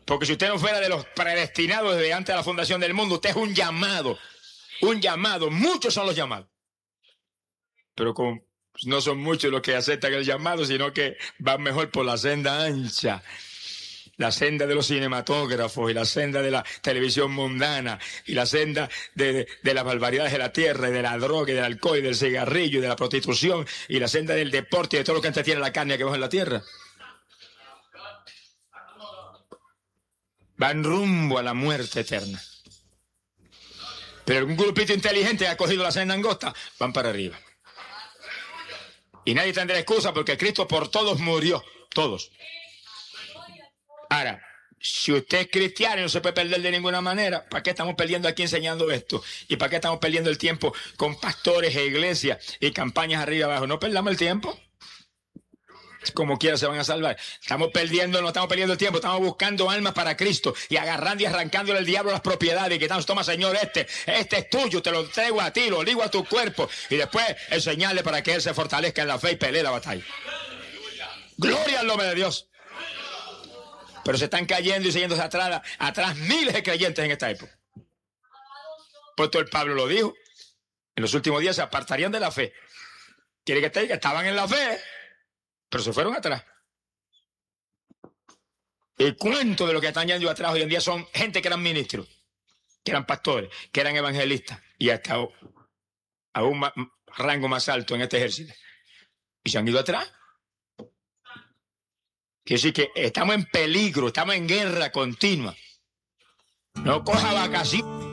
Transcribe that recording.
Porque si usted no fuera de los predestinados desde antes de la fundación del mundo, usted es un llamado. Un llamado. Muchos son los llamados. Pero no son muchos los que aceptan el llamado, sino que van mejor por la senda ancha. La senda de los cinematógrafos y la senda de la televisión mundana y la senda de las barbaridades de la tierra y de la droga y del alcohol y del cigarrillo y de la prostitución y la senda del deporte y de todo lo que antes tiene la carne que baja en la tierra. Van rumbo a la muerte eterna. Pero algún grupito inteligente ha cogido la senda angosta, van para arriba. Y nadie tendrá excusa porque Cristo por todos murió, todos. Ahora, si usted es cristiano y no se puede perder de ninguna manera, ¿para qué estamos perdiendo aquí enseñando esto? ¿Y para qué estamos perdiendo el tiempo con pastores e iglesias y campañas arriba y abajo? No perdamos el tiempo. Como quiera se van a salvar. No estamos perdiendo el tiempo, estamos buscando almas para Cristo y agarrando y arrancándole al diablo las propiedades y que toma, Señor, este es tuyo, te lo entrego a ti, lo ligo a tu cuerpo y después enseñarle para que él se fortalezca en la fe y pelee la batalla. Gloria al nombre de Dios. Pero se están cayendo y siguiéndose atrás miles de creyentes en esta época. Pues todo el Pablo lo dijo. En los últimos días se apartarían de la fe. Quiere que te diga, estaban en la fe, pero se fueron atrás. El cuento de lo que están yendo atrás hoy en día son gente que eran ministros, que eran pastores, que eran evangelistas y hasta a un rango más alto en este ejército. Y se han ido atrás. Quiere decir que estamos en peligro, estamos en guerra continua. No coja vacaciones.